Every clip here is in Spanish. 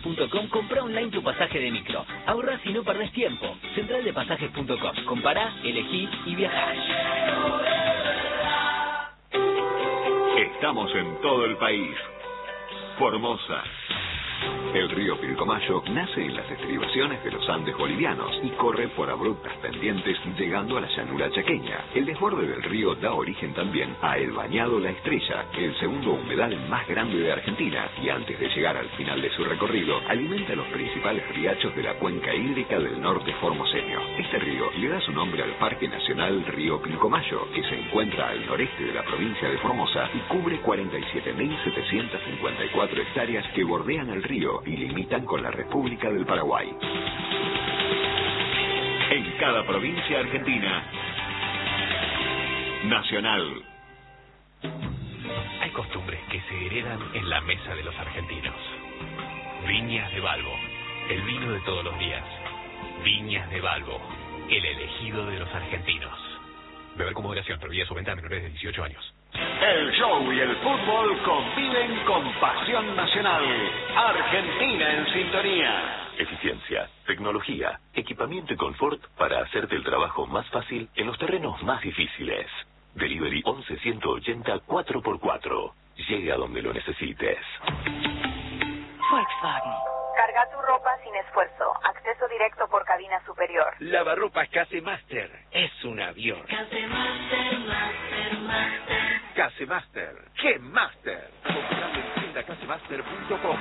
centraldepasajes.com, compra online tu pasaje de micro. Ahorrás y no perdés tiempo. Centraldepasajes.com. Compará, elegí y viajá. Estamos en todo el país. Formosa. El río Pilcomayo nace en las estribaciones de los Andes bolivianos y corre por abruptas pendientes llegando a la llanura chaqueña. El desborde del río da origen también a el Bañado La Estrella, el segundo humedal más grande de Argentina, y antes de llegar al final de su recorrido, alimenta los principales riachos de la cuenca hídrica del norte formoseño. Este río le da su nombre al Parque Nacional Río Pilcomayo, que se encuentra al noreste de la provincia de Formosa y cubre 47.754 hectáreas que bordean el río y limitan con la República del Paraguay. En cada provincia argentina, Nacional. Hay costumbres que se heredan en la mesa de los argentinos. Viñas de Balbo, el vino de todos los días. Viñas de Balbo, el elegido de los argentinos. Beber con moderación, prohibida su venta a menores de 18 años. El show y el fútbol conviven con pasión nacional. Argentina en sintonía. Eficiencia, tecnología, equipamiento y confort para hacerte el trabajo más fácil en los terrenos más difíciles. Delivery 11-180 4x4. Llega donde lo necesites. Volkswagen. Carga tu ropa sin esfuerzo. Acceso directo por cabina superior. Lavarropas Casemaster. Es un avión. Casemaster, Master, Master. Casemaster. ¡Qué Master! Comprando en tiendacasemaster.com.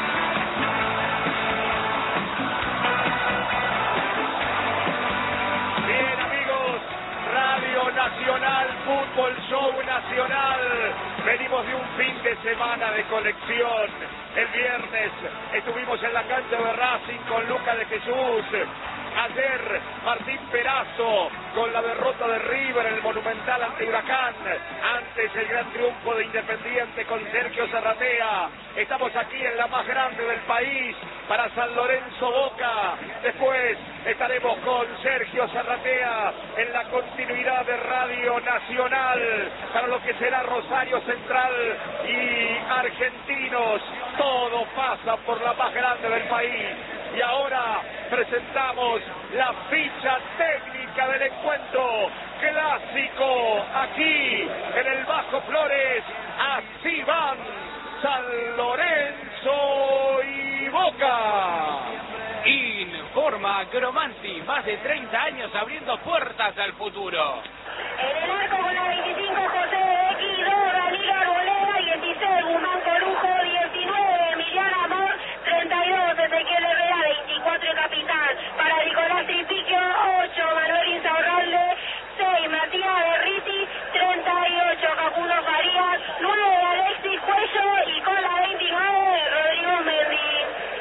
Bien, amigos. Radio Nacional, Fútbol Show Nacional. Venimos de un fin de semana de colección. El viernes estuvimos en la cancha de Racing con Lucas de Jesús. Ayer Martín Perazo con la derrota de River en el Monumental ante Huracán. Antes el gran triunfo de Independiente con Sergio Zarratea. Estamos aquí en la más grande del país para San Lorenzo Boca. Después estaremos con Sergio Zarratea en la continuidad de Radio Nacional para lo que será Rosario Central y Argentinos. Todo pasa por la más grande del país. Y ahora presentamos la ficha técnica del encuentro clásico aquí en el Bajo Flores. Así van San Lorenzo y Boca. Informa Agromanti, más de 30 años abriendo puertas al futuro. En el arco con la 25 José X, 2 Daniel Arboleda, 16 Guzmán Corujo, 19 Emiliano Amor, 32 Ezequiel Herrera, 24 Capitán. Para Nicolás Tripiquio, 8 Manuel Insaurralde, 6 Matías Berriti, 38 Capudo Farías, 9 Alexis Cuello y con la 29 Rodrigo Mendy.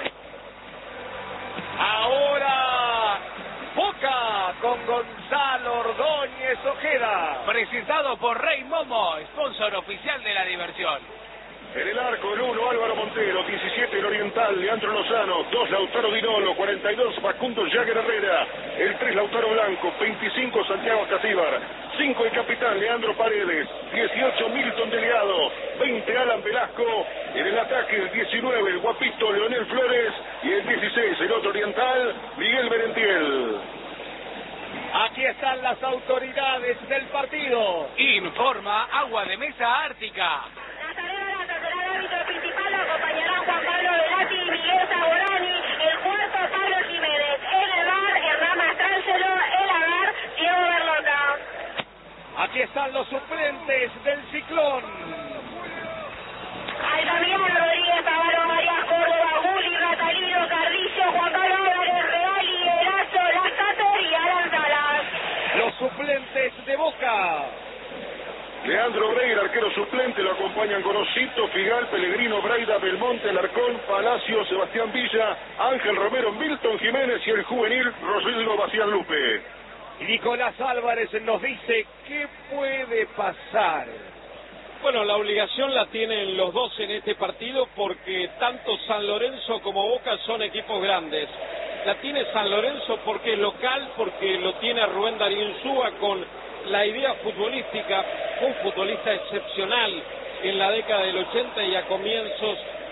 Ahora Boca con Gonzalo Ordóñez Ojeda. Presentado por Rey Momo, sponsor oficial de la diversión. En el arco, el 1, Álvaro Montero, 17, el Oriental, Leandro Lozano, 2, Lautaro Dinolo, 42, Facundo Jagger Herrera, el 3, Lautaro Blanco, 25, Santiago Casíbar, 5, el capitán Leandro Paredes, 18, Milton Delgado, 20, Alan Velasco, en el ataque el 19, el guapito Leonel Flores, y el 16, el otro Oriental, Miguel Berentiel. Aquí están las autoridades del partido. Informa Agua de Mesa Ártica. El árbitro principal lo acompañarán Juan Pablo Velati y Miguel Saborani, el cuarto Pablo Jiménez, en el bar Hernán Mastrangelo, el agar Diego Berlota. Aquí están los suplentes del Ciclón. Altamirano, Rodríguez, Avaro, María Córdoba, Juli, Ratalino, Carrillo, Juan Pablo Álvarez, Reali, Erazo, Lazater y Alan Salas. Los suplentes de Boca. Leandro Rey, el arquero suplente, lo acompañan con Osito, Figal, Pellegrino, Braida, Belmonte, Larcón, Palacio, Sebastián Villa, Ángel Romero, Milton Jiménez y el juvenil Rodrigo Bacián Lupe. Nicolás Álvarez nos dice qué puede pasar. Bueno, la obligación la tienen los dos en este partido porque tanto San Lorenzo como Boca son equipos grandes. La tiene San Lorenzo porque es local, porque lo tiene a Rubén Darío Insúa con la idea futbolística, un futbolista excepcional en la década del 80 y a comienzos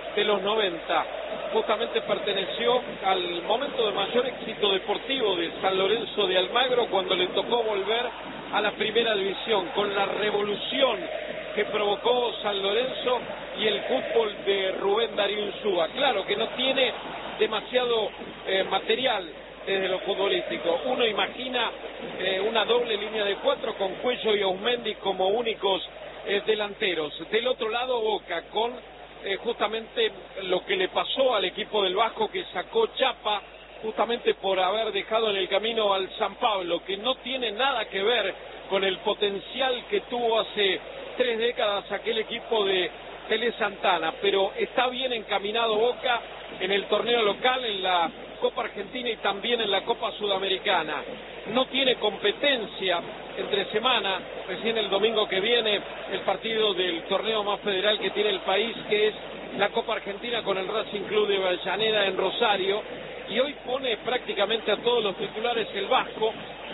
de los 90. Justamente perteneció al momento de mayor éxito deportivo de San Lorenzo de Almagro, cuando le tocó volver a la primera división, con la revolución que provocó San Lorenzo y el fútbol de Rubén Darío Insúa. Claro que no tiene demasiado material desde lo futbolístico. Uno imagina una doble línea de 4 con Cuello y Ausmendi como únicos delanteros. Del otro lado, Boca, con justamente lo que le pasó al equipo del Vasco, que sacó chapa justamente por haber dejado en el camino al San Pablo, que no tiene nada que ver con el potencial que tuvo hace 3 décadas aquel equipo de Tele Santana, pero está bien encaminado Boca en el torneo local, en la Copa Argentina y también en la Copa Sudamericana. No tiene competencia entre semana, recién el domingo que viene, el partido del torneo más federal que tiene el país, que es la Copa Argentina con el Racing Club de Avellaneda en Rosario, y hoy pone prácticamente a todos los titulares el Vasco,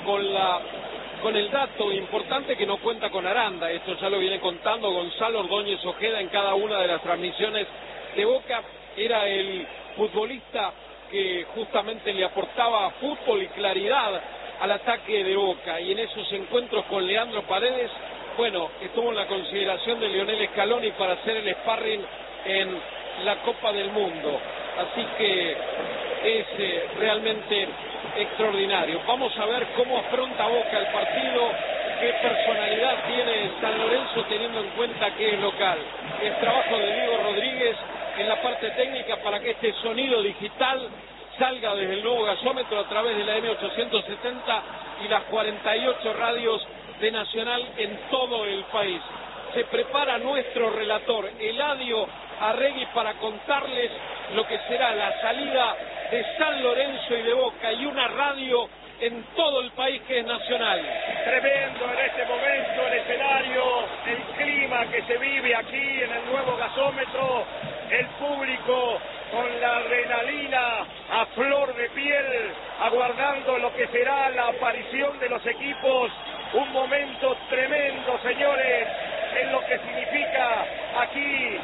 con el dato importante que no cuenta con Aranda. Esto ya lo viene contando Gonzalo Ordóñez Ojeda en cada una de las transmisiones de Boca. Era el futbolista que justamente le aportaba fútbol y claridad al ataque de Boca, y en esos encuentros con Leandro Paredes, bueno, estuvo en la consideración de Lionel Scaloni para hacer el sparring en la Copa del Mundo. Así que es realmente extraordinario. Vamos a ver cómo afronta Boca el partido, qué personalidad tiene San Lorenzo teniendo en cuenta que es local. El trabajo de Diego Rodríguez en la parte técnica para que este sonido digital salga desde el nuevo gasómetro a través de la M870 y las 48 radios de Nacional en todo el país. Se prepara nuestro relator Eladio Arregui para contarles lo que será la salida de San Lorenzo y de Boca, y una radio en todo el país que es Nacional. Tremendo en este momento el escenario, el clima que se vive aquí en el nuevo gasómetro, el público con la adrenalina a flor de piel, aguardando lo que será la aparición de los equipos. Un momento tremendo, señores, en lo que significa aquí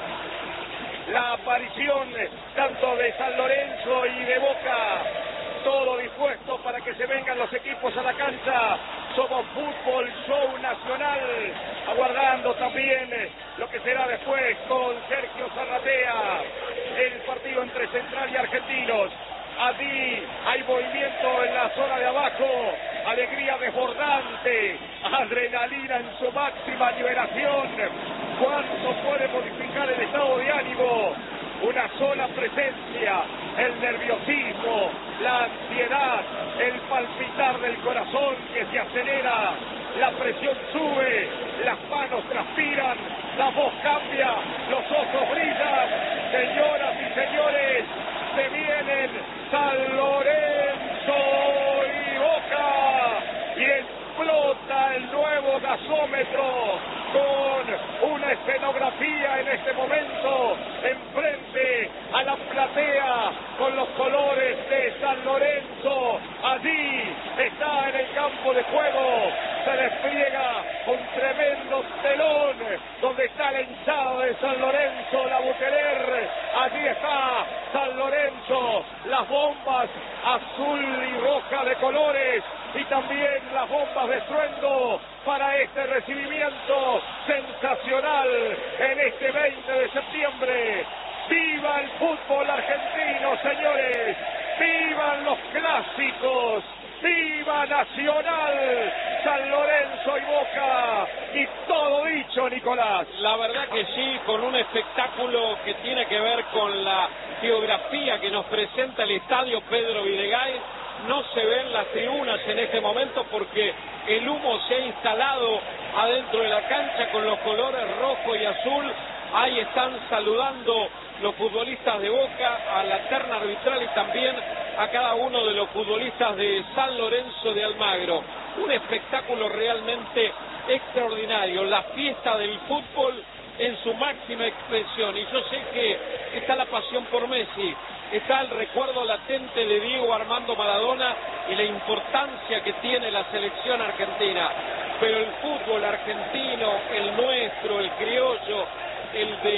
la aparición tanto de San Lorenzo y de Boca. Todo dispuesto para que se vengan los equipos a la cancha. Somos Fútbol Show Nacional, aguardando también lo que será después con Sergio Zarratea, el partido entre Central y Argentinos. Allí hay movimiento en la zona de abajo, alegría desbordante, adrenalina en su máxima liberación. ¿Cuánto puede modificar el estado de ánimo? Una sola presencia, el nerviosismo, la ansiedad, el palpitar del corazón que se acelera, la presión sube, las manos transpiran, la voz cambia, los ojos brillan. Señoras y señores, se vienen San Lorenzo y Boca, y explota el nuevo gasómetro con una escenografía en este momento enfrente a la platea con los colores de San Lorenzo. Allí está en el campo de juego, se despliega un tremendo telón donde está la hinchada de San Lorenzo, la Buteler. Allí está San Lorenzo, las bombas azul y roja de colores, y también las bombas de estruendo para este recibimiento sensacional en este 20 de septiembre. ¡Viva el fútbol argentino, señores! ¡Vivan los clásicos! ¡Viva Nacional, San Lorenzo y Boca! Y todo dicho, Nicolás. La verdad que sí, con un espectáculo que tiene que ver con la geografía que nos presenta el estadio Pedro Videgain. No se ven las tribunas en este momento porque el humo se ha instalado adentro de la cancha con los colores rojo y azul. Ahí están saludando los futbolistas de Boca a la terna arbitral y también a cada uno de los futbolistas de San Lorenzo de Almagro. Un espectáculo realmente extraordinario, la fiesta del fútbol en su máxima expresión. Y yo sé que está la pasión por Messi, está el recuerdo latente de Diego Armando Maradona y la importancia que tiene la selección argentina. Pero el fútbol argentino, el nuestro, el criollo, el de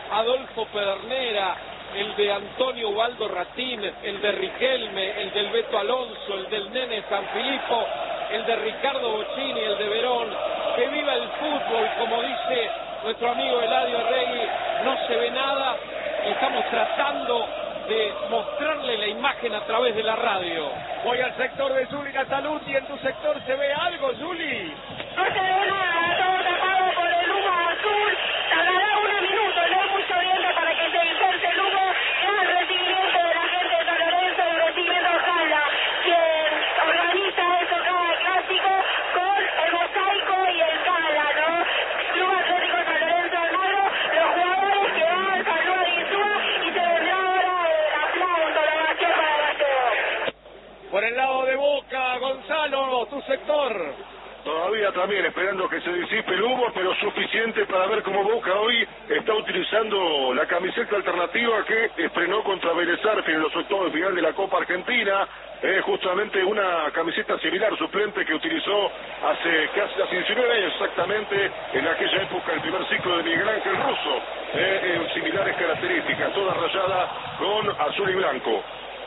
Adolfo Pedernera, el de Antonio Ubaldo Ratín, el de Riquelme, el del Beto Alonso, el del Nene Sanfilippo, el de Ricardo Bocini, el de Verón. Que viva el fútbol, como dice nuestro amigo Eladio Arregui, no se ve nada, estamos tratando de mostrarle la imagen a través de la radio. Voy al sector de Zuli Nataluti, ¿en tu sector se ve algo, Zuli? No se ve nada, todo tapado por el humo azul. Tardará unos minutos, no hay mucho viento para que se disperse el humo. Gran recibimiento de la gente de San Lorenzo, el recibimiento Jala, quien organiza eso cada clásico con el mosaico y el Cala, ¿no? Club Atlético San Lorenzo de Almagro, los jugadores que van al saludo de Insúa y se vendrá ahora el aplauso, la ovación para Gallego. Por el lado de Boca, Gonzalo, tu sector. Todavía también esperando que se disipe el humo, pero suficiente para ver cómo Boca hoy está utilizando la camiseta alternativa que estrenó contra Vélez Sarsfield en los octavos de final de la Copa Argentina. Justamente una camiseta similar, suplente, que utilizó hace 19 años exactamente, en aquella época, el primer ciclo de Miguel Ángel Russo. Similares características, toda rayada con azul y blanco.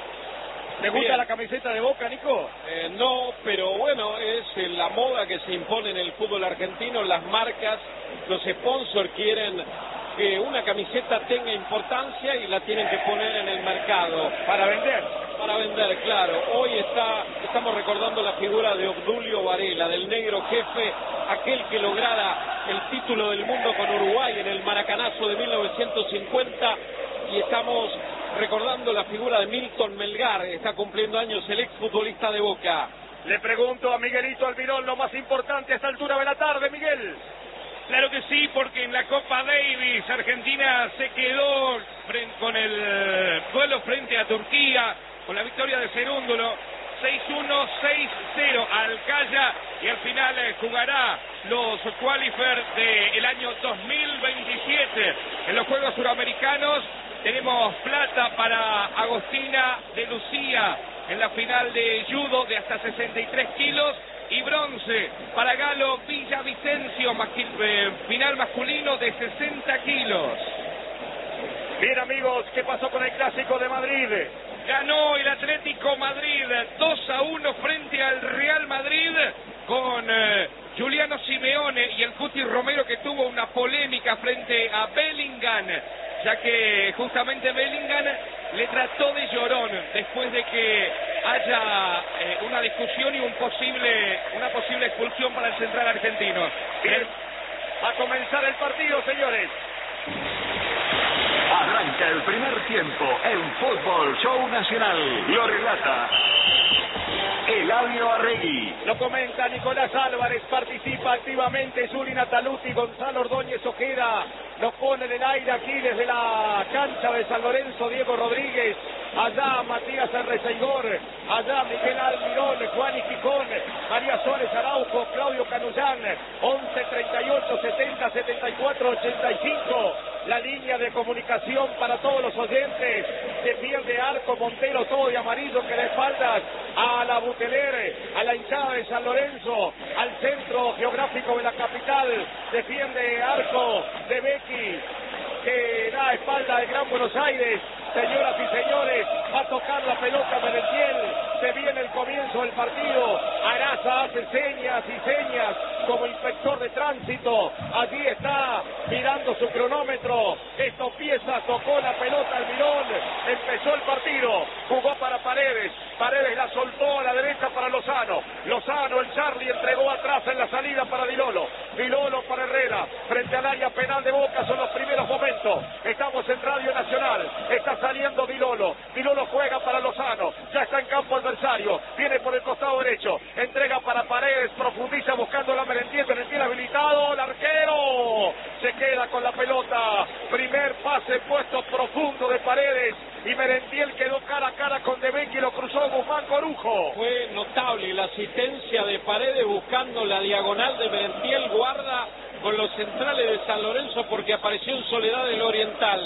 ¿Te gusta la camiseta de Boca, Nico? No, pero bueno, es la moda que se impone en el fútbol argentino. Las marcas, los sponsors quieren que una camiseta tenga importancia y la tienen que poner en el mercado. Para vender. Para vender, claro. Hoy estamos recordando la figura de Obdulio Varela, del negro jefe, aquel que lograra el título del mundo con Uruguay en el Maracanazo de 1950, y estamos recordando la figura de Milton Melgar, está cumpliendo años el exfutbolista de Boca. Le pregunto a Miguelito Almirón lo más importante a esta altura de la tarde, Miguel. Claro que sí, porque en la Copa Davis Argentina se quedó con el duelo frente a Turquía, con la victoria de Cerúndulo, 6-1, 6-0 al Calla, y al final jugará los qualifiers del año 2027 en los Juegos Suramericanos. Tenemos plata para Agostina de Lucía en la final de judo de hasta 63 kilos y bronce para Galo Villavicencio, final masculino de 60 kilos. Bien, amigos, ¿qué pasó con el Clásico de Madrid? Ganó el Atlético Madrid 2-1 frente al Real Madrid con Juliano Simeone y el Cuti Romero, que tuvo una polémica frente a Bellingham, ya que justamente Bellingham le trató de llorón después de que haya una discusión y una posible expulsión para el central argentino. Bien, a comenzar el partido, señores. Arranca el primer tiempo en Fútbol Show Nacional. Lo relata Eladio Arregui. Lo comenta Nicolás Álvarez. Participa activamente Zuli Nataluti, Gonzalo Ordóñez Ojeda. Lo pone en el aire aquí desde la cancha de San Lorenzo Diego Rodríguez. Allá Matías Arreceigor, allá Miguel Almirón, Juan Iquijón, María Suárez Araujo, Claudio Canullán, 11 38 70 74 85. La línea de comunicación para todos los oyentes. Defiende Arco Montero, todo de amarillo, que de espaldas a la Buteler, a la hinchada de San Lorenzo, al centro geográfico de la capital. Defiende Arco de Becky, que da espalda de Gran Buenos Aires. Señoras y señores, va a tocar la pelota Merentiel. Se viene el comienzo del partido. Araza hace señas y señas como inspector de tránsito. Allí está mirando su cronómetro. Esto empieza, tocó la pelota Almirón. Empezó el partido. Jugó para Paredes. Paredes la soltó a la derecha para Lozano. Lozano, el Charlie, entregó atrás en la salida para Dilolo. Dilolo para Herrera. Frente al área penal de Boca, son los primeros momentos. Estamos en Radio Nacional. Está saliendo Dilolo. Dilolo juega para Lozano. Ya está en campo adversario. Viene por el costado derecho. Entrega para Paredes. Profundiza buscando la Merentiel. Merentiel habilitado. El arquero se queda con la pelota. Primer pase puesto profundo de Paredes. Y Merentiel quedó cara a cara con De Becchi y lo cruzó Guzmán Corujo. Fue notable la asistencia de Paredes buscando la diagonal de Merentiel. Guarda con los centrales de San Lorenzo porque apareció en soledad el Oriental.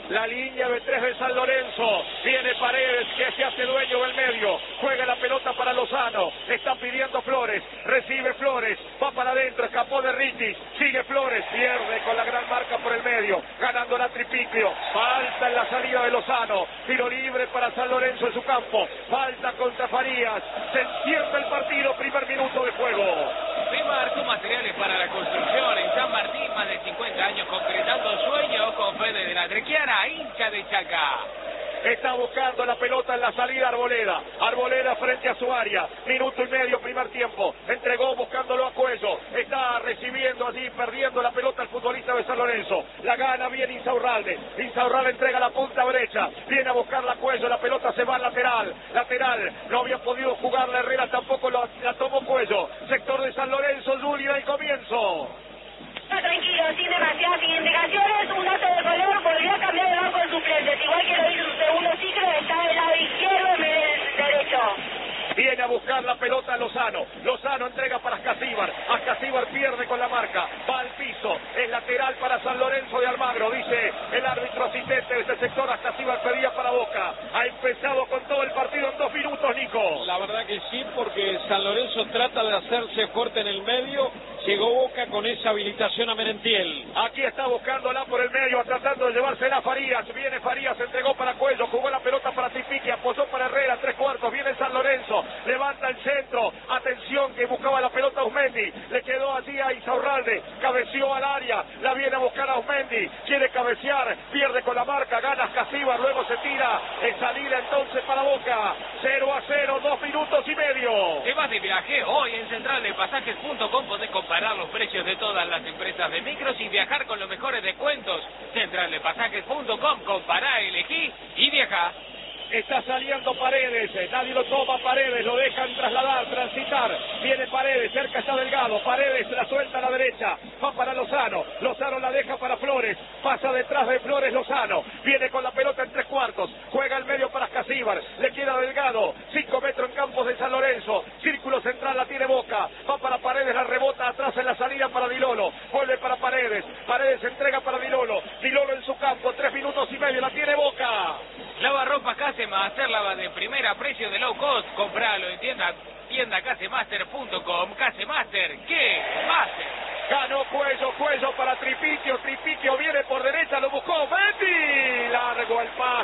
La línea de 3 de San Lorenzo. Viene Paredes, que se hace dueño del medio. Juega la pelota para Lozano. Está pidiendo Flores. Recibe Flores. Va para adentro. Escapó de Ritis. Sigue Flores. Pierde con la gran marca por el medio. Ganando la Tripiclio. Falta en la salida de Lozano. Tiro libre para San Lorenzo en su campo. Falta contra Farías. Se enciende el partido. Primer minuto de juego. Primar con materiales para la construcción en San Martín, más de 50 años concretando sueños con Fede de la Trequiana, hincha de Chaca. Está buscando la pelota en la salida Arboleda. Arboleda frente a su área. Minuto y medio, primer tiempo. Entregó buscándolo a Cuello. Está recibiendo allí, perdiendo la pelota el futbolista de San Lorenzo. La gana bien Insaurralde. Insaurralde entrega la punta derecha. Viene a buscarla a Cuello. La pelota se va al lateral. Lateral. No había podido jugar la Herrera, tampoco la tomó Cuello. Sector de San Lorenzo, Julia, y comienzo. Tranquilo, sin demasiadas indicaciones, un dato de color, podría cambiar de banco de suplentes, igual que lo hizo su segundo ciclo, está del lado izquierdo en vez del derecho. Viene a buscar la pelota Lozano. Lozano entrega para Ascasíbar. Ascasíbar pierde con la marca. Va al piso. Es lateral para San Lorenzo de Almagro. Dice el árbitro asistente de este sector. Ascasíbar pedía para Boca. Ha empezado con todo el partido en 2 minutos, Nico. La verdad que sí, porque San Lorenzo trata de hacerse fuerte en el medio. Llegó Boca con esa habilitación a Merentiel. Aquí está buscándola por el medio, tratando de llevársela a Farías. Viene Farías, entregó para Cuello, jugó la pelota para Tipiqui, apoyó para Herrera, 3/4. Viene San Lorenzo, levanta el centro. Atención, que buscaba la pelota a Usmendi. Le quedó allí a Insaurralde, cabeció al área. La viene a buscar a Usmendi. Quiere cabecear, pierde con la marca, gana Ascasíbar, luego se tira. En salida entonces para Boca. 0-0, 2 minutos y medio. ¿Te vas de viaje? Hoy en centraldepasajes.com podés comparar los precios de todas las empresas de micros y viajar con los mejores descuentos. Centraldepasajes.com, compará, elegí y viajá. Está saliendo Paredes, nadie lo toma. Paredes, lo dejan trasladar, transitar. Viene Paredes, cerca está Delgado. Paredes la suelta a la derecha, va para Lozano. Lozano la deja para Flores, pasa detrás de Flores Lozano. Viene con la pelota en 3/4, juega el medio para Ascasíbar. Le queda Delgado, 5 metros en campos de San Lorenzo. Círculo central la tiene Boca, va para Paredes, la rebota atrás en la salida para Dilolo. Vuelve para Paredes, Paredes entrega para Dilolo. Dilolo en su campo, 3 minutos y medio, la tiene Boca. Lavarropas Casemaster, lava de primera, precio de low cost. Compralo en tienda casemaster.com. Casemaster, ¿qué? Master. Ganó Cuello para Tripiquio viene por derecha, lo buscó Usmendi. Largo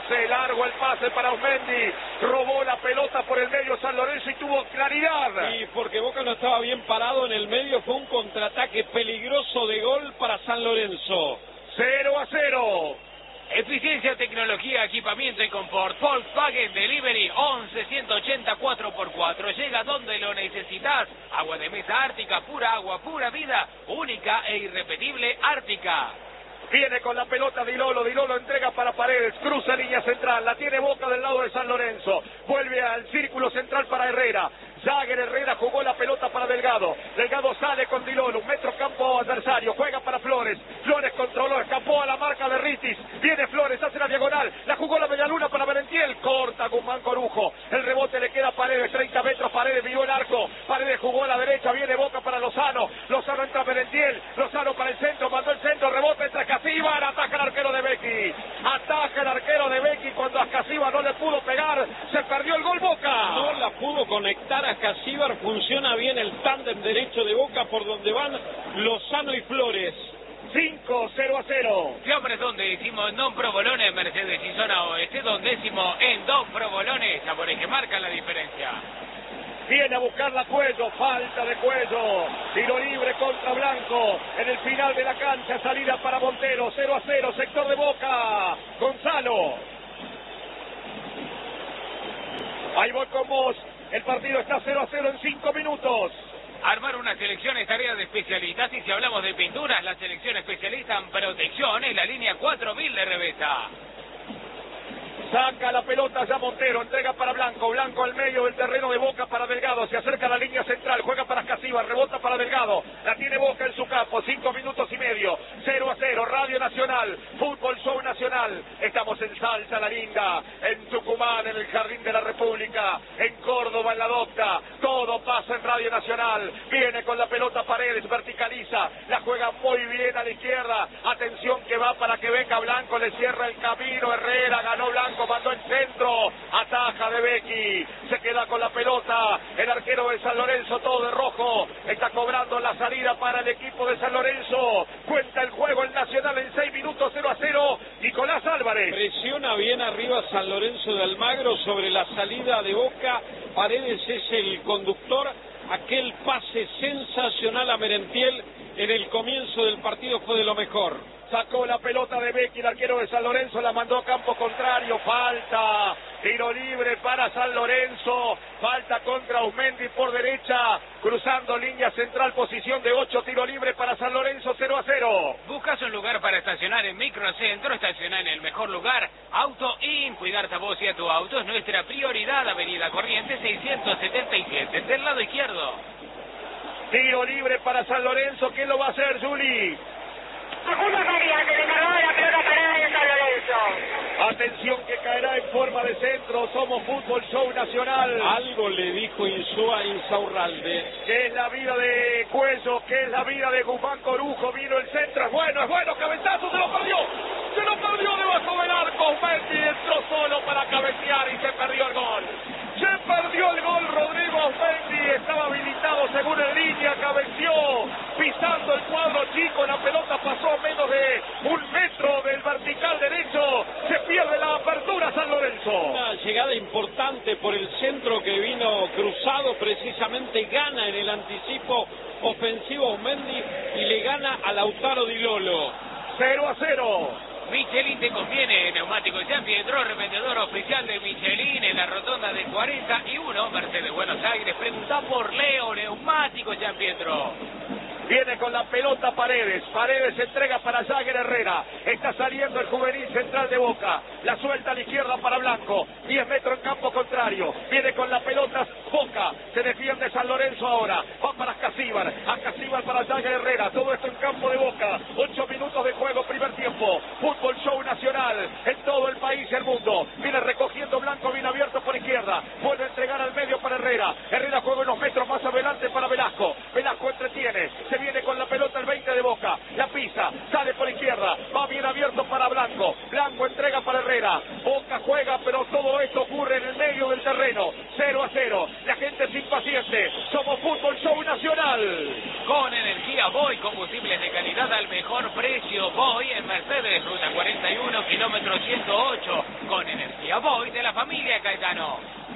el pase para Usmendi. Robó la pelota por el medio San Lorenzo y tuvo claridad. Y porque Boca no estaba bien parado en el medio, fue un contraataque peligroso de gol para San Lorenzo. 0-0. Eficiencia, tecnología, equipamiento y confort. Volkswagen Delivery 11-180 4x4. Llega donde lo necesitas. Agua de mesa Ártica, pura agua, pura vida. Única e irrepetible Ártica. Viene con la pelota Dilolo entrega para Paredes, cruza línea central, la tiene Boca del lado de San Lorenzo. Vuelve al círculo central para Herrera. Jagger Herrera jugó la pelota para Delgado. Delgado sale con Dilolo, 1 metro campo adversario, juega para Flores. Flores controló, escapó a la marca de Ritis. Viene Flores, hace la diagonal, la jugó la medialuna para Merentiel. Corta Guzmán Corujo. El rebote le queda a Paredes, 30 metros, Paredes miró el arco. Paredes jugó a la derecha, viene Boca para Lozano. Lozano entra Merentiel, Lozano para el centro, mandó el centro, rebote entre Ascasíbar, ataca el arquero de Becchi. Ataca el arquero de Becchi cuando Ascasíbar no le pudo pegar, se perdió el gol Boca. No la pudo conectar a Ascasíbar, funciona bien el tándem derecho de Boca por donde van Lozano y Flores. 5-0-0. Siempre es donde decimos non provolones, Mercedes y zona oeste, dondécimo en Don Provolones, sabores que marcan la diferencia. Viene a buscarla Cuello, falta de Cuello, tiro libre contra Blanco, en el final de la cancha, salida para Montero, 0-0, sector de Boca, Gonzalo. Ahí voy con vos, el partido está 0-0 en 5 minutos. Armar una selección es tarea de especialistas y si hablamos de pinturas, la selección especialista en protección es la línea 4000 de Revesa. Saca la pelota ya Montero, entrega para Blanco, Blanco al medio del terreno de Boca para Delgado, se acerca a la línea central, juega para Ascasíbar, rebota para Delgado, la tiene Boca en su campo, 5 minutos y medio, 0-0, Radio Nacional, Fútbol Show Nacional, estamos en Salsa La Linda, en Tucumán. Tucumán, en el Jardín de la República, en Córdoba, en la Docta. Todo pasa en Radio Nacional. Viene con la pelota Paredes, verticaliza, la juega muy bien a la izquierda. Atención que va para que venga Blanco, le cierra el camino. Herrera, ganó Blanco, mandó el centro. Ataja de Becky, se queda con la pelota. El arquero de San Lorenzo, todo de rojo, está cobrando la salida para el equipo de San Lorenzo. Cuenta el juego el Nacional en 6 minutos, 0-0. Nicolás Álvarez. Presiona bien arriba San Lorenzo de Almagro sobre la salida de Boca. Paredes es el conductor. Aquel pase sensacional a Merentiel en el comienzo del partido fue de lo mejor. Sacó la pelota de Becky, el arquero de San Lorenzo, la mandó a campo contrario. Falta, tiro libre para San Lorenzo. Falta contra Ausmendi por derecha, cruzando línea central, posición de 8, tiro libre para San Lorenzo, 0-0. ¿Buscas un lugar para estacionar en Microcentro? Estacionar en el mejor lugar. Auto In, cuidarte a vos y a tu auto es nuestra prioridad. Avenida Corrientes 677, del lado izquierdo. Tiro libre para San Lorenzo, ¿quién lo va a hacer, Juli? Facundo Farías, el encargado de la pelota parada de San Lorenzo. Atención que caerá en forma de centro. Somos Fútbol Show Nacional. Algo le dijo Insúa a Insaurralde. Que es la vida de Cuello, que es la vida de Guzmán Corujo. Vino el centro, es bueno, cabezazo, se lo perdió debajo del arco. Messi entró solo para cabecear y se perdió el gol. Se perdió el gol Rodrigo Mendy, estaba habilitado según en línea, cabeció, pisando el cuadro chico, la pelota pasó a menos de 1 metro del vertical derecho, se pierde la apertura San Lorenzo. Una llegada importante por el centro que vino cruzado, precisamente gana en el anticipo ofensivo Mendy y le gana a Lautaro Di Lolo. 0-0. Michelin te conviene, neumático San Pietro, revendedor oficial de Michelin en la rotonda de 41, Mercedes Buenos Aires. Pregunta por Leo, neumático San Pietro. Viene con la pelota Paredes. Paredes entrega para Jagger Herrera. Está saliendo el juvenil central de Boca. La suelta a la izquierda para Blanco. 10 metros en campo contrario. Viene con la pelota Boca. Se defiende San Lorenzo ahora. Va para Casíbar. A Casíbar para Jagger Herrera. Todo esto en campo de Boca. 8 minutos de juego, primer tiempo. Fútbol Show Nacional en todo el país y el mundo. Viene recogiendo Blanco, bien abierto por izquierda. Vuelve a entregar al medio para Herrera. Herrera juega unos metros más adelante para Velasco. Velasco entretiene. Se viene con la pelota el 20 de Boca, la pisa, sale por izquierda, va bien abierto para Blanco, Blanco entrega para Herrera, Boca juega, pero todo esto ocurre en el medio del terreno, 0-0, la gente es impaciente, somos Fútbol Show Nacional. Con energía Boy, combustibles de calidad al mejor precio. Boy en Mercedes, ruta 41, kilómetro 108, con energía Boy de la familia Caetano.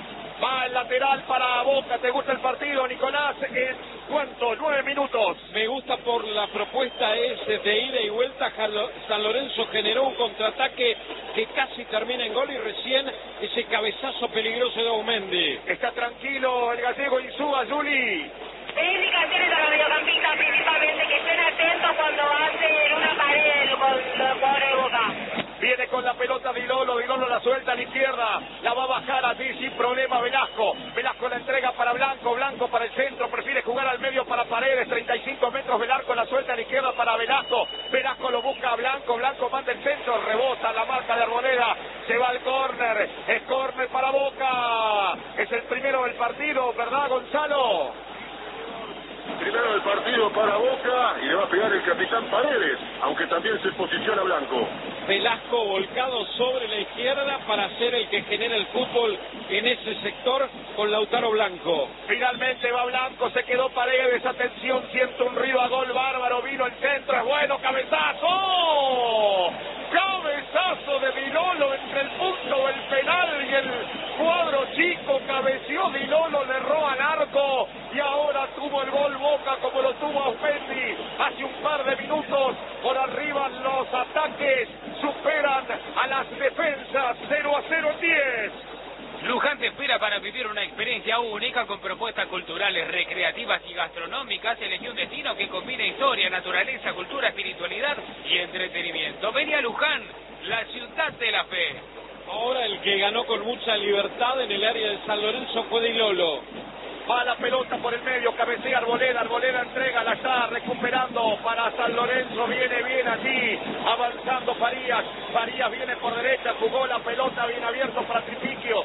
Va el lateral para Boca. ¿Te gusta el partido, Nicolás? ¿En cuánto? 9 minutos. Me gusta por la propuesta ese de ida y vuelta. San Lorenzo generó un contraataque que casi termina en gol y recién ese cabezazo peligroso de Aumendi. Está tranquilo el gallego Insúa, Juli. Indicaciones a los mediocampistas principalmente que estén atentos cuando hacen una pared con los jugadores de Boca. Viene con la pelota Di Lolo la suelta a la izquierda, la va a bajar así sin problema Velasco. Velasco la entrega para Blanco, Blanco para el centro, prefiere jugar al medio para Paredes, 35 metros Velasco, la suelta a la izquierda para Velasco. Velasco lo busca a Blanco, Blanco manda el centro, rebota la marca de Arboleda, se va al córner, es córner para Boca. Es el primero del partido, ¿verdad, Gonzalo? Primero del partido para Boca y le va a pegar el capitán Paredes, aunque también se posiciona Blanco. Velasco volcado sobre la izquierda para ser el que genera el fútbol en ese sector con Lautaro Blanco. Finalmente va Blanco, se quedó Paredes, atención, siento un río a gol bárbaro, vino el centro, es bueno, cabezazo. Cabezazo de Di Lolo entre el punto del penal y el cuadro chico, cabeció Di Lolo, le erró al arco y ahora tuvo el gol Boca como lo tuvo Ausmendi hace un par de minutos. Por arriba los ataques superan a las defensas, 0-0 en 10. Luján te espera para vivir una experiencia única con propuestas culturales, recreativas y gastronómicas. Elegí un destino que combina historia, naturaleza, cultura, espiritualidad y entretenimiento. Vení a Luján, la ciudad de la fe. Ahora el que ganó con mucha libertad en el área de San Lorenzo fue Di Lolo. Va la pelota por el medio, cabecea Arboleda, Arboleda entrega, la está recuperando para San Lorenzo, viene bien allí, avanzando Farías, Farías viene por derecha, jugó la pelota bien abierto para Tripiquio,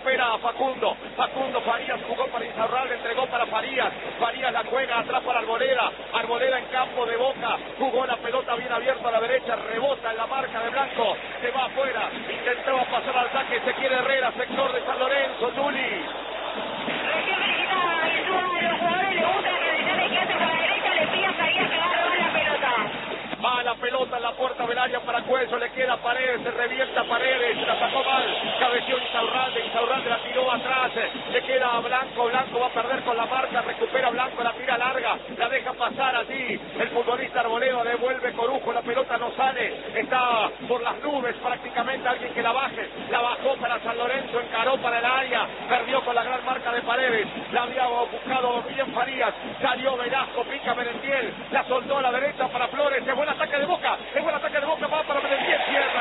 recupera a Facundo. Facundo Farías jugó para Insaurralde, entregó para Farías. Farías la juega atrás para Arboleda. Arboleda en campo de Boca. Jugó la pelota bien abierta a la derecha. Rebota en la marca de Blanco. Se va afuera. Intentaba pasar al saque. Se quiere Herrera, sector de San Lorenzo. Juli. Recién felicitaba a Jesús, a los jugadores les gusta que tradiciones que hacen con la derecha, le pide a Farías que agarre la pelota. Va la pelota en la puerta del área para Cuello, le queda Paredes, se revienta Paredes, la sacó mal, cabeció Insaurralde la tiró atrás, le queda a Blanco, Blanco va a perder con la marca, recupera Blanco, la tira larga, la deja pasar allí, el futbolista Arboleda devuelve Corujo, la pelota no sale, está por las nubes prácticamente, alguien que la baje, la bajó para San Lorenzo, encaró para el área, perdió con la gran marca de Paredes, la había buscado bien Farías, salió Velasco, pica Merentiel, la soltó a la derecha para Flores, se fue el ataque de Boca, va para Merentiel, cierra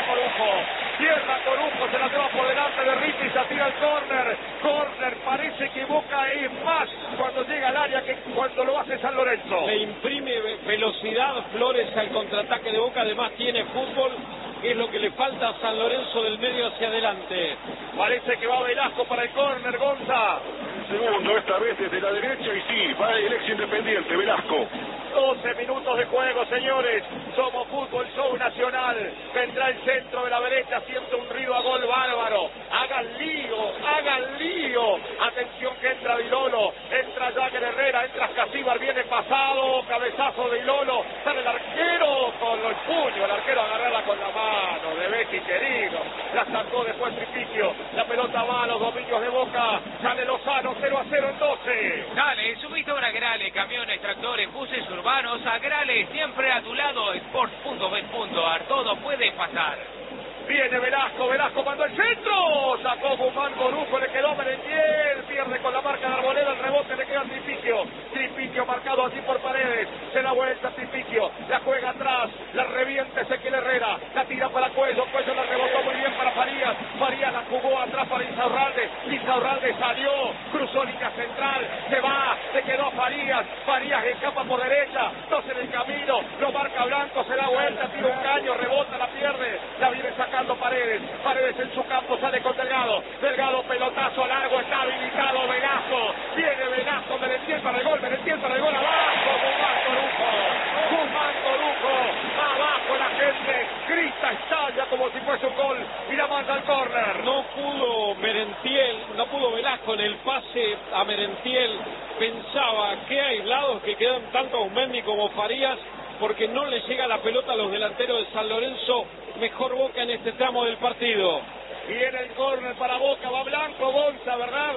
Corujo, se la lleva por delante de Ritti, se tira el córner, parece que Boca es más cuando llega al área que cuando lo hace San Lorenzo. Le imprime velocidad Flores al contraataque de Boca, además tiene fútbol, que es lo que le falta a San Lorenzo del medio hacia adelante. Parece que va Velasco para el córner, Gonza. Segundo, esta vez desde la derecha y sí, va el ex Independiente, Velasco. 12 minutos de juego, señores. Somos Fútbol Show Nacional. Vendrá el centro de la derecha, siente un río a gol bárbaro. Hagan lío. Atención que entra Dilolo, entra Jagger Herrera, entra Casíbar, viene pasado, cabezazo de Dilolo. Sale el arquero con el puño, el arquero agarrarla con la mano de Becky querido. La sacó después Tripiquio. La pelota va a los dominios de Boca. Sale Lozano, 0-0 en 12. Dale, subite ahora a Grale, camiones, tractores, buses urbanos, a Grale, siempre a tu lado, sport.bet.ar, todo puede pasar. Viene Velasco mandó el centro, sacó Guzmán Corujo, le quedó Merentiel, pierde con la marca de Arboleda, el rebote le queda a Tripiquio marcado así por Paredes, se da vuelta Tripiquio, la juega atrás, la revienta Ezequiel Herrera, la tira para Cuello la rebotó muy bien para Farías la jugó atrás para Insaurralde salió, cruzó línea central, se va, se quedó Farías escapa por derecha, dos en el camino, lo marca Blanco, se da vuelta, tira un caño, rebota, la pierde, la viene sacando Paredes en su campo, sale con Delgado, pelotazo largo, está habilitado Velasco, viene Velasco, Merentiel para el gol, abajo, Guzmán Corujo, abajo la gente, grita, estalla como si fuese un gol y la manda al córner. No pudo Velasco en el pase a Merentiel, pensaba que aislados que quedan tanto Aumendi como Farías, porque no le llega la pelota a los delanteros de San Lorenzo. Mejor Boca en este tramo del partido. Viene el córner para Boca, va Blanco, Gonza, ¿verdad?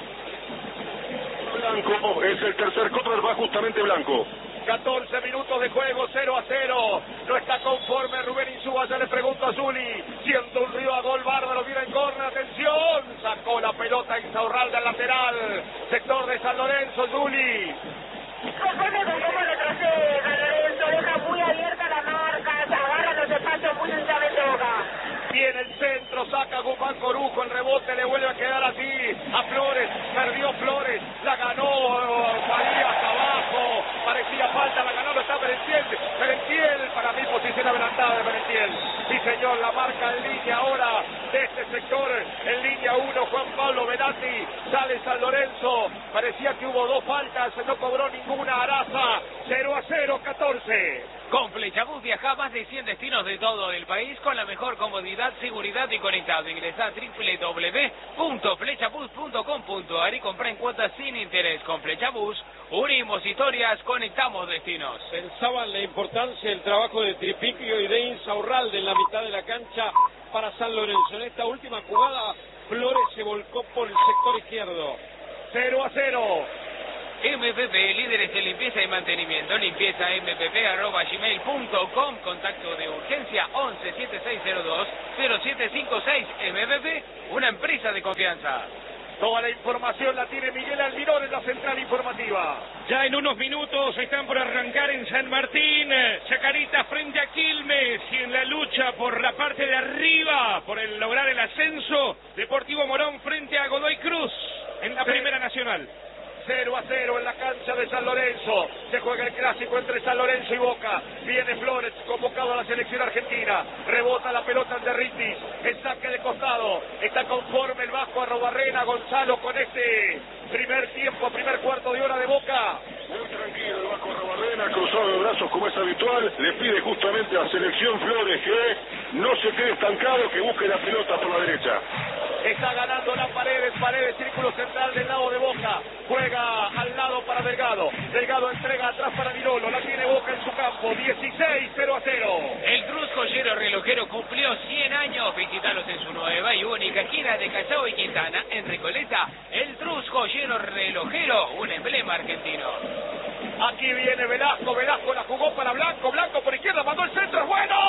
Blanco, es el tercer córner, va justamente Blanco. 14 minutos de juego, 0-0. No está conforme Rubén Insúa, ya le pregunto a Zuli. Siento un río a gol bárbaro, viene el córner, atención. Sacó la pelota Insaurralde al lateral. Sector de San Lorenzo, Zuli. Conforme con cómo retrocede San Lorenzo, deja muy abierta la marca, agarra los espacios muy densamente Boca. Viene el centro, saca Guzmán Corujo, el rebote le vuelve a quedar así a Flores, perdió Flores, la ganó Farías abajo, parecía falta, la ganó, está Merentiel, para mí posición adelantada de Merentiel. Sí señor, la marca en línea ahora de este sector, en línea 1, Juan Pablo Benatti, sale San Lorenzo, parecía que hubo dos faltas, no cobró ninguna Araza, 0-0, 14. Con Flechabús viaja a más de 100 destinos de todo el país con la mejor comodidad, seguridad y conectado. Ingresá a www.flechabús.com.ar y comprá en cuotas sin interés. Con Flechabús unimos historias, conectamos destinos. Pensaban la importancia del trabajo de Tripiquio y de Insaurralde en la mitad de la cancha para San Lorenzo. En esta última jugada, Flores se volcó por el sector izquierdo. 0-0. MPP, líderes de limpieza y mantenimiento. Limpieza mpp@gmail.com. Contacto de urgencia 117602-0756. MPP, una empresa de confianza. Toda la información la tiene Miguel Almirón en la central informativa. Ya en unos minutos están por arrancar en San Martín, Chacarita frente a Quilmes, y en la lucha por la parte de arriba, por el lograr el ascenso, Deportivo Morón frente a Godoy Cruz en la Primera Nacional. 0-0 en la cancha de San Lorenzo. Se juega el clásico entre San Lorenzo y Boca. Viene Flores, convocado a la selección argentina. Rebota la pelota de Ritis. El saque de costado. Está conforme el Vasco Arrobarrena. gana Gonzalo con este primer tiempo, primer cuarto de hora de Boca. Muy tranquilo el Vasco Arrubarrena, cruzado de brazos como es habitual, le pide justamente a Selección Flores que no se quede estancado, que busque la pelota por la derecha. Está ganando la Paredes, círculo central del lado de Boca, juega al lado para Delgado, Delgado entrega atrás para Virolo, la tiene Boca en su campo, 16-0-0. El Cruz Joyero Relojero cumplió 100 años, visitalos en su nueva y única esquina de Callao y Quintana, en Recoleta, el Cruz Joyero Relojero, un emblema argentino. Aquí viene Velasco, Velasco la jugó para Blanco, Blanco por izquierda, mandó el centro, ¡es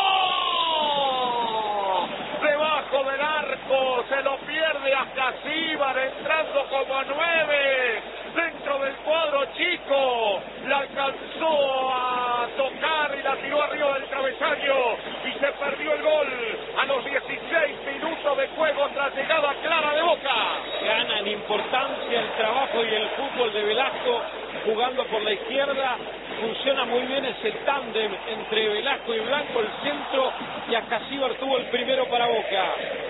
bueno! Debajo del arco, se lo pierde a Casíbar, entrando como 9, dentro del cuadro chico, la alcanzó a tocar y la tiró arriba del travesaño, y se perdió el gol a los 16 minutos de juego tras llegada clara de Boca. Gana en importancia el trabajo y el fútbol de Velasco, jugando por la izquierda, funciona muy bien ese tándem entre Velasco y Blanco, el centro, y a Casíbar tuvo el primero para Boca.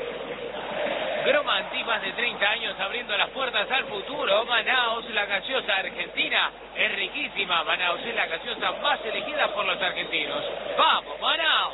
Gromanti, más de 30 años abriendo las puertas al futuro. Manaos, la gaseosa argentina, es riquísima. Manaos es la gaseosa más elegida por los argentinos. ¡Vamos, Manaos!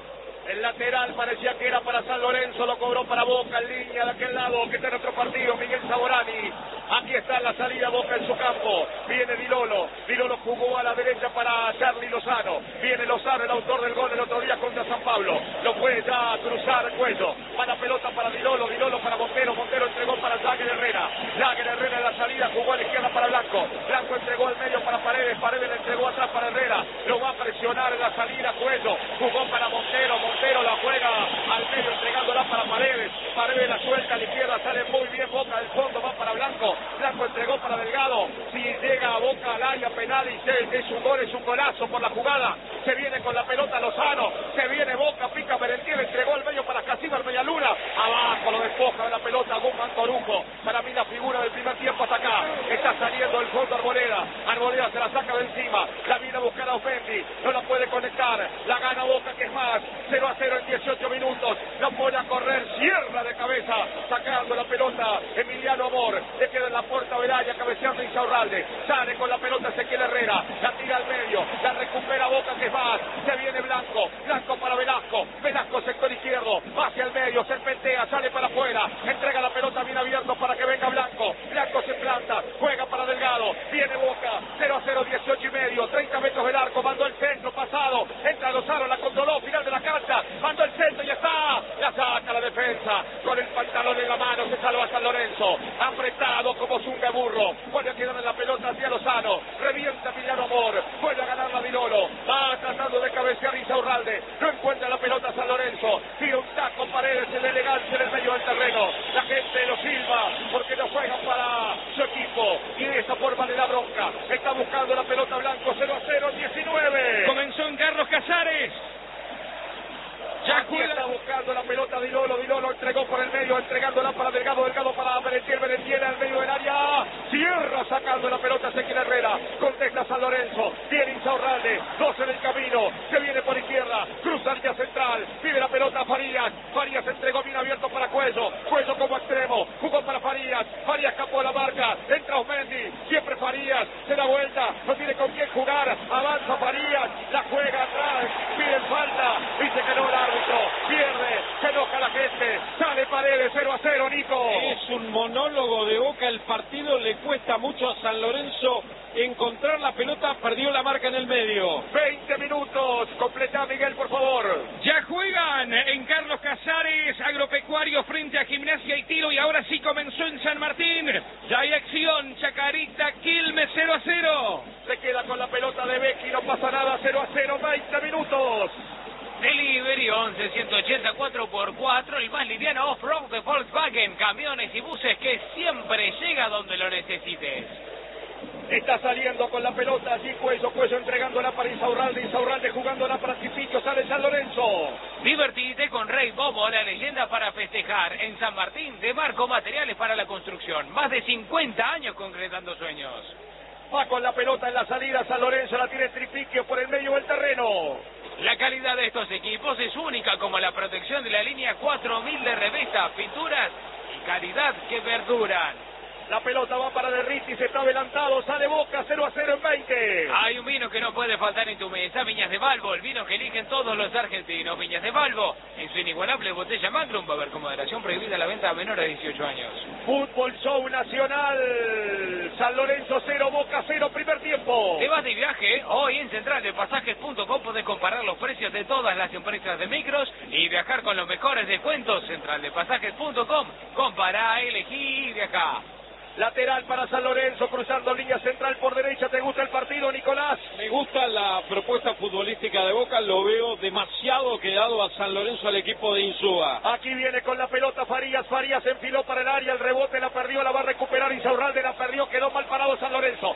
El lateral parecía que era para San Lorenzo, lo cobró para Boca en línea de aquel lado, que está en otro partido, Miguel Saborani. Aquí está la salida, Boca en su campo. Viene Dilolo, Dilolo jugó a la derecha para Charly Lozano. Viene Lozano, el autor del gol el otro día contra San Pablo. Lo puede ya cruzar Cuello. Va la pelota para Dilolo, Dilolo para Montero, Montero entregó para Jagger Herrera. Jagger Herrera en la salida, jugó a la izquierda para Blanco. Blanco entregó al medio para Paredes, Paredes le entregó atrás para Herrera. Lo va a presionar en la salida Cuello. Jugó para Montero, Montero la juega al medio entregándola para Paredes. Paredes la suelta a la izquierda, sale muy bien Boca del fondo, va para Blanco. Blanco entregó para Delgado. Si llega a Boca al área penal y es un gol, es un golazo por la jugada. Se viene con la pelota Lozano. Se viene Boca, pica Merentiel, entregó al medio para Casíbar, Medialuna. Abajo lo despoja de la pelota Guzmán Corujo. Para mí la figura del primer tiempo hasta acá. Está saliendo el fondo Arboleda. Arboleda se la saca de encima. La viene a buscar a Ofendi. No la puede conectar. La gana Boca, que es más. 0-0 en 18 minutos. No puede a correr. Cierra de cabeza. Sacando la pelota Emiliano Amor. Le queda en la puerta Veraya, cabeceando Insaurralde. Sale con la pelota Ezequiel Herrera. La tira al medio. La recupera Boca, que es más. Se viene Blanco. Blanco para Velasco. Velasco sector izquierdo. Hacia el medio. Serpentea. Sale para afuera. Entrega la pelota bien abierto para que venga Blanco. Blanco se planta. Juega para Delgado. Viene Boca. 0-0, 18 y medio. 30 metros del arco. Mandó el centro pasado. Entra Lozano. La controló. Final de la cancha. Mandó el centro y está. La saca la defensa. Con el pantalón en la mano. Se salva San Lorenzo. Apretado como Zunga Burro. Vuelve a quedar en la pelota hacia Lozano. Revienta Emiliano Amor. Vuelve a ganar la Dilolo. Va tratando de cabecear Insaurralde. No encuentra la pelota San Lorenzo. Tira un taco Paredes en elegancia en el medio del terreno. La gente lo silba porque no juegan para su equipo. Y de esa forma le da bronca. Está buscando la pelota Blanco. 0-0, 19. Comenzó en Carlos Casares. Ya está buscando la pelota Dilolo, Dilolo entregó por el medio, entregándola para Delgado, Delgado para Merentiel, Merentiel al medio del área, cierra sacando la pelota Ezequiel Herrera, contesta San Lorenzo, viene Insaurralde, 12 en el camino, se viene por izquierda, cruza línea central, pide la pelota a Farías, Farías entregó bien abierto para Cuello, Cuello como extremo, jugó para Farías, Farías escapó de la marca, entra Osmendi, siempre Farías, se da vuelta, no tiene con quién jugar, avanza Farías, la juega atrás, pide falta, dice que no la pierde, se enoja la gente, sale Paredes, 0-0, Nico. Es un monólogo de Boca, el partido le cuesta mucho a San Lorenzo encontrar la pelota, perdió la marca en el medio. 20 minutos, completa Miguel, por favor. Ya juegan en Carlos Casares, Agropecuario frente a Gimnasia y Tiro, y ahora sí comenzó en San Martín. Ya hay acción, Chacarita, Quilmes, 0-0. Se queda con la pelota de Becchi, no pasa nada, 0-0, 20 minutos. Delivery 11-180 4x4, el más liviano off-road de Volkswagen, camiones y buses que siempre llega donde lo necesites. Está saliendo con la pelota allí Cuello, Cuello entregándola para Insaurralde, Insaurralde jugándola para Tipico, sale San Lorenzo. Divertite con Rey Bobo, la leyenda para festejar. En San Martín, de Marco Materiales para la Construcción. Más de 50 años concretando sueños. Va con la pelota en la salida, San Lorenzo la tiene Tripiquio por el medio del terreno. La calidad de estos equipos es única, como la protección de la línea 4000 de revestas, pinturas y calidad que verduran. La pelota va para Derriti, se está adelantado, sale Boca 0-0 en 20. Hay un vino que no puede faltar en tu mesa, Viñas de Balbo, el vino que eligen todos los argentinos. Viñas de Balbo, en su inigualable botella Magnum, va a haber con moderación prohibida la venta a menores de 18 años. Fútbol Show Nacional, San Lorenzo 0, Boca 0, primer tiempo. ¿Te vas de viaje? Hoy en centraldepasajes.com podés comparar los precios de todas las empresas de micros y viajar con los mejores descuentos. Centraldepasajes.com, compará, elegí y viajá. Lateral para San Lorenzo, cruzando línea central por derecha. ¿Te gusta el partido, Nicolás? Me gusta la propuesta futbolística de Boca, lo veo demasiado quedado a San Lorenzo al equipo de Insúa. Aquí viene con la pelota Farías, Farías enfiló para el área, el rebote la perdió, la va a recuperar Insaurralde, la perdió, quedó mal parado San Lorenzo,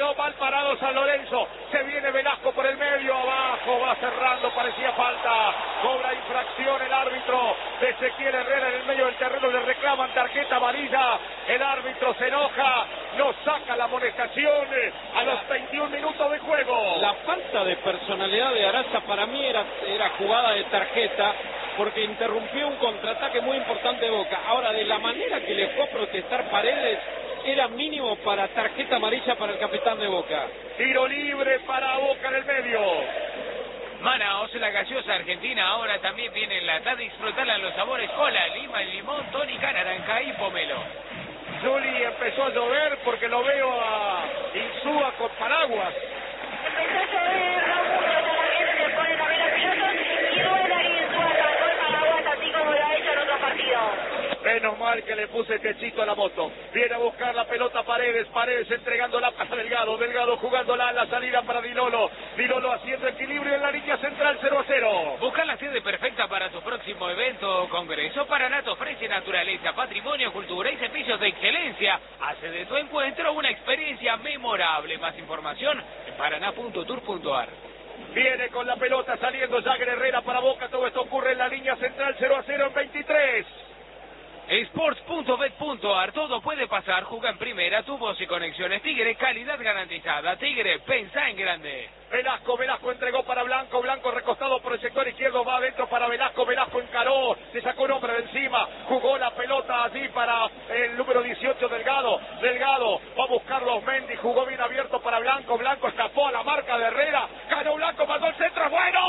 se viene Velasco por el medio, abajo, va cerrando, parecía falta, cobra infracción el árbitro de Ezequiel Herrera en el medio del terreno, le reclaman tarjeta amarilla, el árbitro se enoja, no saca la amonestación a los 21 minutos de juego. La falta de personalidad de Araza para mí era jugada de tarjeta, porque interrumpió un contraataque muy importante de Boca. Ahora, de la manera que le fue a protestar Paredes, era mínimo para tarjeta amarilla para el capitán de Boca. Tiro libre para Boca en el medio. Manaos, la gaseosa argentina, ahora también viene en lata. Disfrutarla en los sabores cola, lima, limón, tónica, naranja y pomelo. Juli, empezó a llover porque lo veo a Insúa con paraguas. Empezó a llover, no mucho, la gente se pone también las pilotas y duela y Insúa sacó el paraguas así como lo ha hecho en otros partidos. Menos mal que le puse techito a la moto. Viene a buscar la pelota Paredes, Paredes entregándola para Delgado, Delgado jugándola a la salida para Dilolo, Dilolo haciendo equilibrio en la línea central 0-0. Busca la sede perfecta para tu próximo evento o congreso. Paraná te ofrece naturaleza, patrimonio, cultura y servicios de excelencia. Hace de tu encuentro una experiencia memorable. Más información en paraná.tour.ar. Viene con la pelota saliendo Jagger Herrera para Boca. Todo esto ocurre en la línea central 0-0 en 23. Sports.bet.ar, todo puede pasar, juega en primera, tu voz y conexiones. Tigre, calidad garantizada. Tigre, pensá en grande. Velasco entregó para Blanco, Blanco recostado por el sector izquierdo, va adentro para Velasco, Velasco encaró, se sacó un hombre de encima, jugó la pelota allí para el número 18 Delgado, Delgado va a buscar los Mendy, jugó bien abierto para Blanco, Blanco escapó a la marca de Herrera, ganó Blanco, mandó el centro,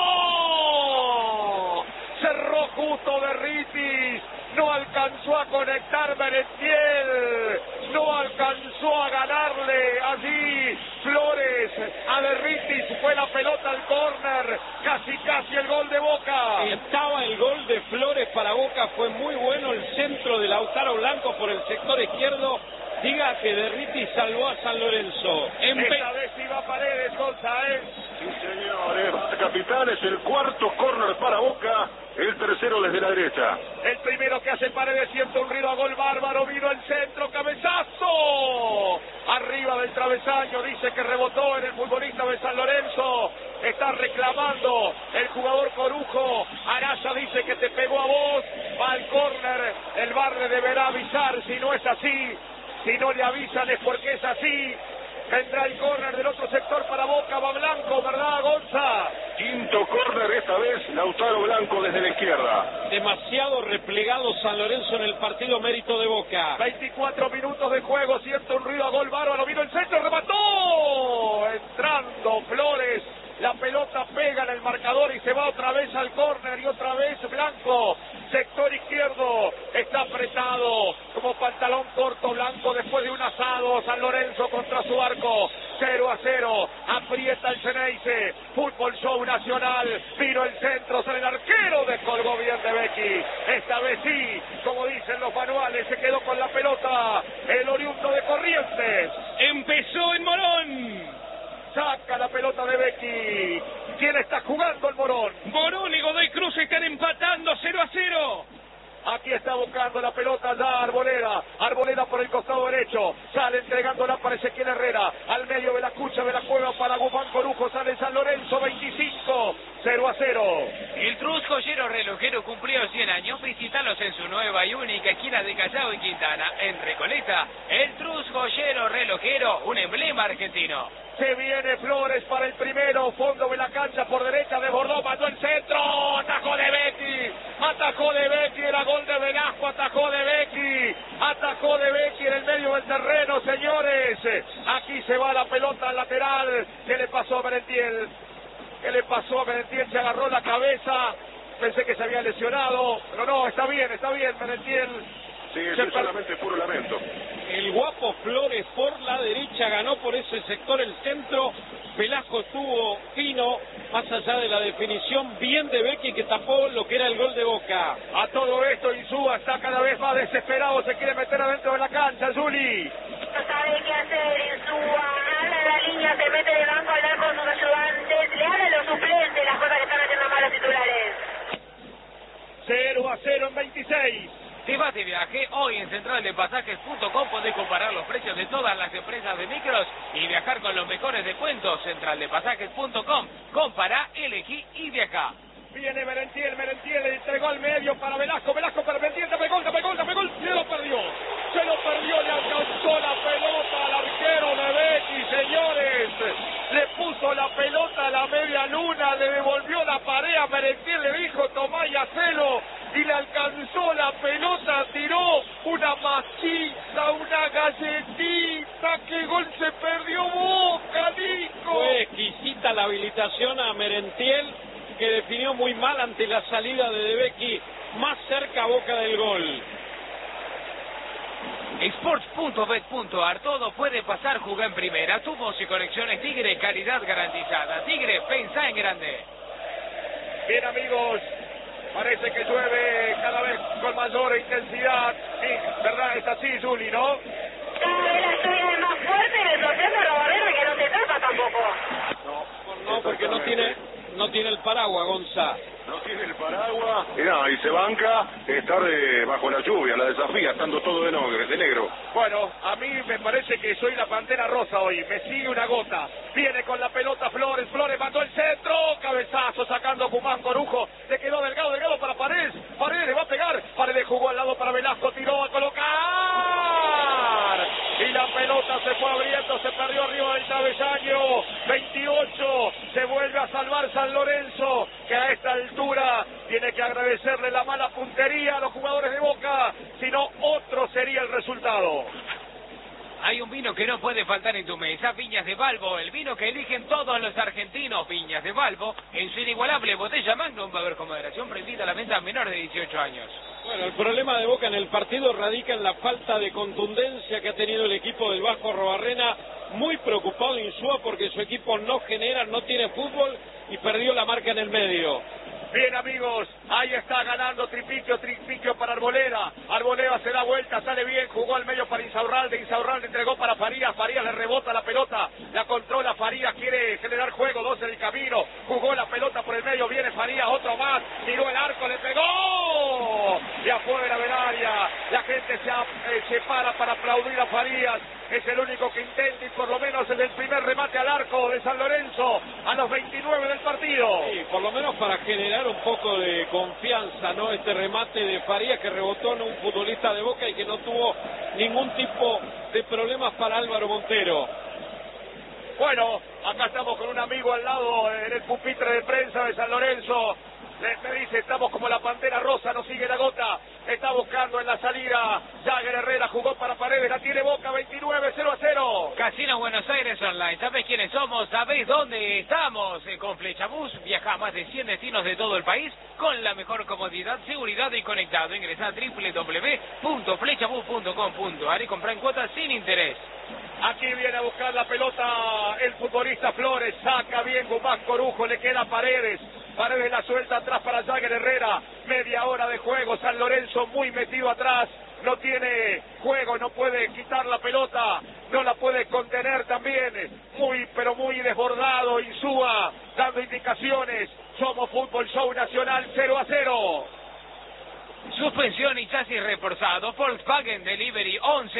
bueno, cerró justo Derritis, no alcanzó a conectar Merentiel, no alcanzó a ganarle allí Flores a Derritis, fue la pelota al córner, casi el gol de Boca. Estaba el gol de Flores para Boca, fue muy bueno el centro de Lautaro Blanco por el sector izquierdo. Diga que Derritis salvó a San Lorenzo. Esta vez iba Paredes, González. Sí, señores. Capitán, es el cuarto córner para Boca, el tercero desde la derecha. El primero que hace Paredes, siente un ruido a gol bárbaro, vino el centro, cabezazo. Arriba del travesaño, dice que rebotó en el futbolista de San Lorenzo. Está reclamando el jugador Corujo. Araya dice que te pegó a vos. Va al córner, el VAR le deberá avisar si no es así. Si no le avisan es porque es así. Vendrá el córner del otro sector para Boca, va Blanco, ¿verdad, Gonza? Quinto córner, esta vez Lautaro Blanco desde la izquierda. Demasiado replegado San Lorenzo en el partido, mérito de Boca. 24 minutos de juego, siento un ruido a gol bárbaro, vino el centro, remató. Entrando Flores, la pelota pega en el marcador y se va otra vez al córner y otra vez Blanco. Sector izquierdo, está apretado como pantalón corto Blanco después de un asado. San Lorenzo contra su arco, 0-0, aprieta el Ceneice. Fútbol Show Nacional, vino el centro, sale el arquero, descolgó bien de Becky. Esta vez sí, como dicen los manuales, se quedó con la pelota el oriundo de Corrientes. Empezó en Morón. Saca la pelota de Becky. ¿Quién está jugando el Morón? Morón y Godoy Cruz están empatando 0-0. Aquí está buscando la pelota ya Arboleda. Arboleda por el costado derecho. Sale entregándola para Ezequiel Herrera. Al medio de la cucha de la cueva para Guzmán Corujo. Sale San Lorenzo 25. 0-0. El Trus Joyero Relojero cumplió 100 años. Visítalos en su nueva y única esquina de Callao y Quintana. En Recoleta, el Trus Joyero Relojero, un emblema argentino. Se viene Flores para el primero, fondo de la cancha por derecha, desbordó, mandó el centro, atajó de Becky, era gol de Velasco, atajó de Becky, Atacó De Becchi en el medio del terreno, señores. Aquí se va la pelota al lateral. ¿Qué le pasó a Merentiel? ¿Qué le pasó a Merentiel? Se agarró la cabeza. Pensé que se había lesionado, pero no, está bien, Merentiel. Sí, eso es solamente puro lamento. El guapo Flores por la derecha ganó por ese sector el centro. Velasco estuvo fino, más allá de la definición, bien de Becchi que tapó lo que era el gol de Boca. A todo esto Insúa está cada vez más desesperado, se quiere meter adentro de la cancha, Juli. No sabe qué hacer Insúa, habla la línea, se mete de banco a hablar con sus ayudantes, le habla a los suplentes las cosas que están haciendo mal los titulares. 0-0 en 26. Si vas de viaje, hoy en centraldepasajes.com podés comparar los precios de todas las empresas de micros y viajar con los mejores descuentos. Centraldepasajes.com. Compará, elegí y viajá. Viene Merentiel, le entregó al medio para Velasco para Merentiel, tape gol, se lo perdió, le alcanzó la pelota al arquero de Becchi, señores, le puso la pelota a la media luna, le devolvió la pared a Merentiel, le dijo tomá y hacelo, y le alcanzó la pelota, tiró una maciza, una galletita, qué gol se perdió Boca, Nico. Fue exquisita la habilitación a Merentiel, que definió muy mal ante la salida de Becchi, más cerca Boca del gol. Sports.bet.ar, todo puede pasar, juega en primera. Tubos y conexiones Tigre, calidad garantizada. Tigre, pensá en grande. Bien, amigos, parece que llueve cada vez con mayor intensidad. Sí, ¿verdad? Es así, Juli, ¿no? Cada vez la lluvia es más fuerte, le sorprende a Robarrera que no se tapa tampoco. No, porque no tiene el paraguas, Gonza. No tiene el paraguas. Y se banca estar bajo la lluvia, la desafía, estando todo de negro. Bueno, a mí me parece que soy la Pantera Rosa hoy. Me sigue una gota. Viene con la pelota Flores mandó el centro. Cabezazo sacando Pumán Corujo. Le quedó Delgado para Paredes. Paredes le va a pegar. Paredes jugó al lado para Velasco. Tiró a colocar. Y la pelota se fue abriendo. Se perdió arriba del travesaño. 28. Se vuelve a salvar San Lorenzo, que a esta altura tiene que agradecerle la mala puntería a los jugadores de Boca, si no otro sería el resultado. Hay un vino que no puede faltar en tu mesa, Viñas de Balbo, el vino que eligen todos los argentinos. Viñas de Balbo, en su inigualable botella Magnum, va a haber con moderación, prohibida la venta a menores de 18 años. Bueno, el problema de Boca en el partido radica en la falta de contundencia que ha tenido el equipo del Vasco Robarrena. Muy preocupado Insúa porque su equipo no genera, no tiene fútbol y perdió la marca en el medio. Bien, amigos, ahí está ganando Tripiquio para Arboleda. Arboleda se da vuelta, sale bien, jugó al medio para Insaurralde entregó para Farías le rebota la pelota, la controla Farías, quiere generar juego, 2 en el camino, jugó la pelota por el medio, viene Farías, otro más, tiró el arco, le pegó, y afuera del área, la gente se para aplaudir a Farías. Es el único que intenta, y por lo menos en el primer remate al arco de San Lorenzo, a los 29 del partido. Sí, por lo menos para generar un poco de confianza, ¿no? Este remate de Farías que rebotó en un futbolista de Boca y que no tuvo ningún tipo de problemas para Álvaro Montero. Bueno, acá estamos con un amigo al lado en el pupitre de prensa de San Lorenzo. Me dice, estamos como la Pantera Rosa, nos sigue la gota, está buscando en la salida, Jagger Herrera jugó para Paredes, la tiene Boca, 29, 0-0. Casino Buenos Aires Online, ¿sabés quiénes somos? ¿Sabés dónde estamos? Con Flechabús viaja a más de 100 destinos de todo el país con la mejor comodidad, seguridad y conectado. Ingresá a www.flechabús.com.ar y comprá en cuotas sin interés. Aquí viene a buscar la pelota el futbolista Flores, saca bien Guzmán Corujo, le queda Paredes la suelta atrás para Jagger Herrera, media hora de juego, San Lorenzo muy metido atrás, no tiene juego, no puede quitar la pelota, no la puede contener también, pero muy desbordado Insúa, dando indicaciones. Somos Fútbol Show Nacional, 0-0. Suspensión y chasis reforzado, Volkswagen Delivery 11